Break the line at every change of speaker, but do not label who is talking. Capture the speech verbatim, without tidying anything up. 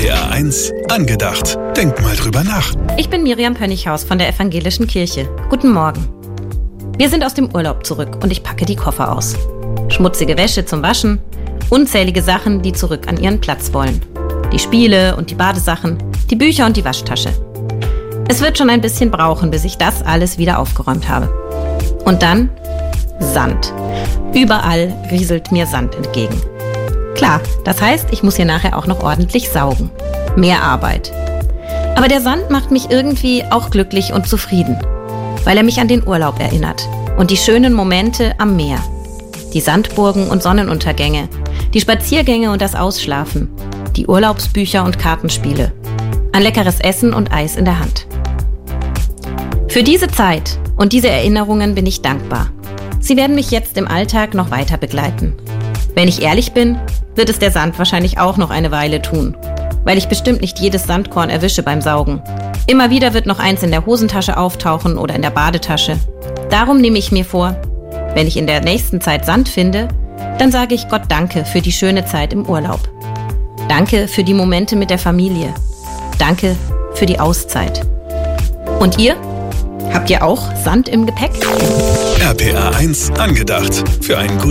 P R eins angedacht. Denk mal drüber nach.
Ich bin Miriam Pönnighaus von der Evangelischen Kirche. Guten Morgen. Wir sind aus dem Urlaub zurück und ich packe die Koffer aus. Schmutzige Wäsche zum Waschen, unzählige Sachen, die zurück an ihren Platz wollen. Die Spiele und die Badesachen, die Bücher und die Waschtasche. Es wird schon ein bisschen brauchen, bis ich das alles wieder aufgeräumt habe. Und dann Sand. Überall rieselt mir Sand entgegen. Klar, das heißt, ich muss hier nachher auch noch ordentlich saugen. Mehr Arbeit. Aber der Sand macht mich irgendwie auch glücklich und zufrieden, weil er mich an den Urlaub erinnert und die schönen Momente am Meer. Die Sandburgen und Sonnenuntergänge, die Spaziergänge und das Ausschlafen, die Urlaubsbücher und Kartenspiele, an leckeres Essen und Eis in der Hand. Für diese Zeit und diese Erinnerungen bin ich dankbar. Sie werden mich jetzt im Alltag noch weiter begleiten. Wenn ich ehrlich bin, wird es der Sand wahrscheinlich auch noch eine Weile tun, weil ich bestimmt nicht jedes Sandkorn erwische beim Saugen. Immer wieder wird noch eins in der Hosentasche auftauchen oder in der Badetasche. Darum nehme ich mir vor, wenn ich in der nächsten Zeit Sand finde, dann sage ich Gott Danke für die schöne Zeit im Urlaub. Danke für die Momente mit der Familie. Danke für die Auszeit. Und ihr? Habt ihr auch Sand im Gepäck?
R P R eins angedacht. Für einen guten